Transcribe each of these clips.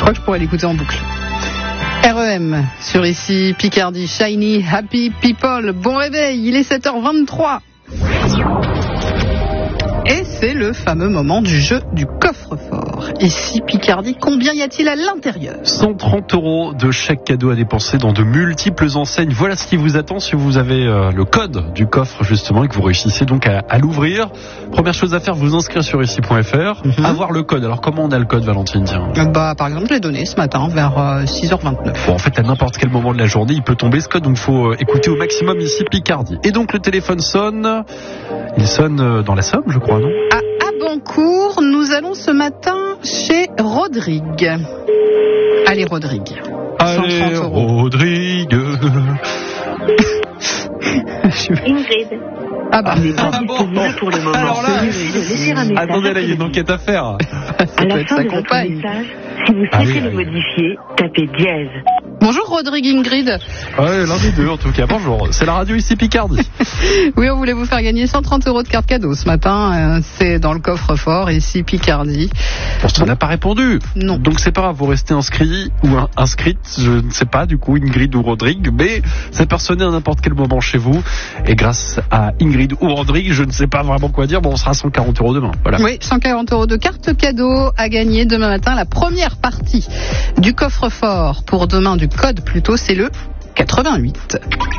crois que je pourrais l'écouter en boucle. REM sur ici Picardie, Shiny Happy People. Bon réveil, il est 7h23. Et c'est le fameux moment du jeu du coffre-fort. Ici Picardie, combien y a-t-il à l'intérieur ? 130 € de chèque cadeau à dépenser dans de multiples enseignes. Voilà ce qui vous attend si vous avez le code du coffre justement et que vous réussissez donc à l'ouvrir. Première chose à faire, vous inscrire sur ici.fr, avoir le code. Alors comment on a le code, Valentine ? Tiens. Par exemple, je l'ai donné ce matin vers 6h29. Bon, en fait, à n'importe quel moment de la journée, il peut tomber ce code, donc il faut écouter au maximum ici Picardie. Et donc le téléphone sonne, il sonne dans la Somme, je crois, non ? À Abancourt, nous allons ce matin chez Rodrigue. Allez, Rodrigue. Allez, 130 €. Rodrigue. Ingrid. Ah bah, Pour le moment. Alors là, Laissez un message. attendez, là, il y a une enquête à faire. ça À peut la être fin sa de votre compagne. message, si vous Ah souhaitez oui, le oui. modifier, tapez dièse. Bonjour Rodrigue Ingrid. Ouais, l'un des deux en tout cas. Bonjour, c'est la radio ici Picardie. Oui, on voulait vous faire gagner 130 € de carte cadeau ce matin. C'est dans le coffre-fort ici Picardie. Bon, ça n'a pas répondu. Non. Donc c'est pas grave, vous restez inscrit ou inscrite, je ne sais pas du coup, Ingrid ou Rodrigue, mais ça peut sonner à n'importe quel moment chez vous. Et grâce à Ingrid ou Rodrigue, je ne sais pas vraiment quoi dire, bon on sera à 140 € demain. Voilà. Oui, 140 € de carte cadeau à gagner demain matin. La première partie du coffre-fort pour demain, du code plutôt, c'est le 88.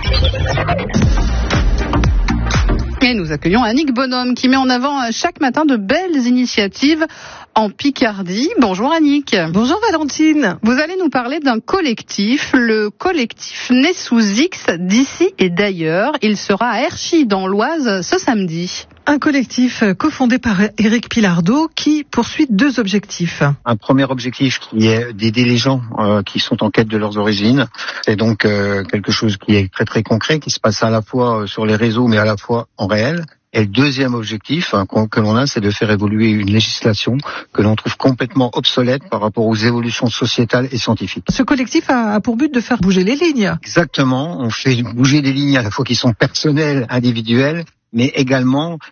Et nous accueillons Annick Bonhomme qui met en avant chaque matin de belles initiatives en Picardie. Bonjour Annick. Bonjour Valentine. Vous allez nous parler d'un collectif, le collectif Né sous X d'ici et d'ailleurs. Il sera à Herchy dans l'Oise ce samedi. Un collectif cofondé par Éric Pilardeau qui poursuit deux objectifs. Un premier objectif qui est d'aider les gens qui sont en quête de leurs origines. C'est donc quelque chose qui est très très concret, qui se passe à la fois sur les réseaux mais à la fois en réel. Et le deuxième objectif que l'on a, c'est de faire évoluer une législation que l'on trouve complètement obsolète par rapport aux évolutions sociétales et scientifiques. Ce collectif a pour but de faire bouger les lignes. Exactement, on fait bouger des lignes à la fois qui sont personnelles, individuelles, mais également